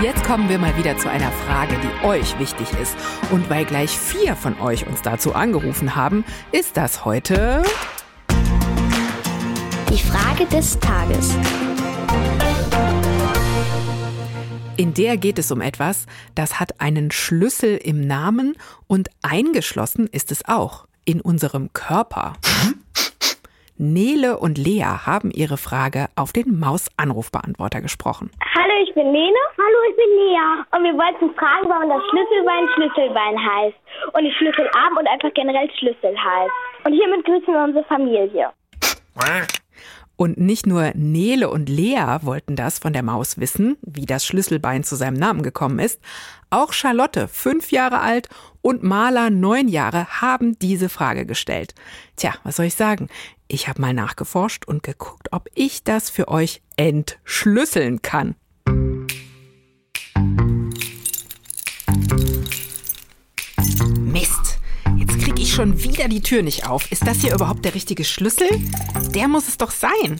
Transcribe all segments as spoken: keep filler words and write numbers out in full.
Jetzt kommen wir mal wieder zu einer Frage, die euch wichtig ist. Und weil gleich vier von euch uns dazu angerufen haben, ist das heute die Frage des Tages. In der geht es um etwas, das hat einen Schlüssel im Namen und eingeschlossen ist es auch in unserem Körper. Nele und Lea haben ihre Frage auf den Maus-Anrufbeantworter gesprochen. Hallo, ich bin Lene. Hallo, ich bin Lea. Und wir wollten fragen, warum das Schlüsselbein Schlüsselbein heißt und nicht Schlüsselarm und einfach generell Schlüssel heißt. Und hiermit grüßen wir unsere Familie. Und nicht nur Nele und Lea wollten das von der Maus wissen, wie das Schlüsselbein zu seinem Namen gekommen ist. Auch Charlotte, fünf Jahre alt, und Marla, neun Jahre, haben diese Frage gestellt. Tja, was soll ich sagen? Ich habe mal nachgeforscht und geguckt, ob ich das für euch entschlüsseln kann. Mist! Jetzt kriege ich schon wieder die Tür nicht auf. Ist das hier überhaupt der richtige Schlüssel? Der muss es doch sein.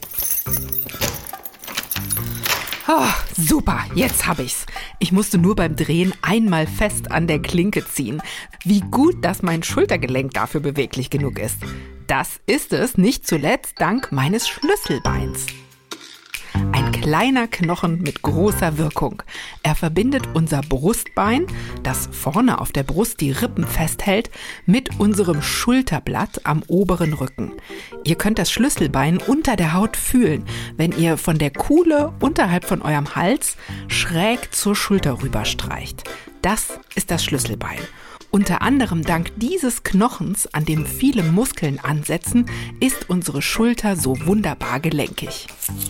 Oh, super, jetzt habe ich's. Ich musste nur beim Drehen einmal fest an der Klinke ziehen. Wie gut, dass mein Schultergelenk dafür beweglich genug ist. Das ist es nicht zuletzt dank meines Schlüsselbeins. Ein kleiner Knochen mit großer Wirkung. Er verbindet unser Brustbein, das vorne auf der Brust die Rippen festhält, mit unserem Schulterblatt am oberen Rücken. Ihr könnt das Schlüsselbein unter der Haut fühlen, wenn ihr von der Kuhle unterhalb von eurem Hals schräg zur Schulter rüberstreicht. Das ist das Schlüsselbein. Unter anderem dank dieses Knochens, an dem viele Muskeln ansetzen, ist unsere Schulter so wunderbar gelenkig.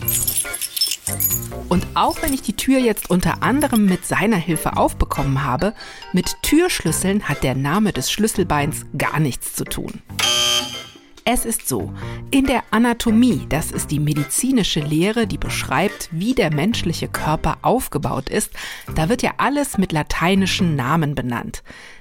Und auch wenn ich die Tür jetzt unter anderem mit seiner Hilfe aufbekommen habe, mit Türschlüsseln hat der Name des Schlüsselbeins gar nichts zu tun. Es ist so, in der Anatomie, das ist die medizinische Lehre, die beschreibt, wie der menschliche Körper aufgebaut ist, da wird ja alles mit lateinischen Namen benannt.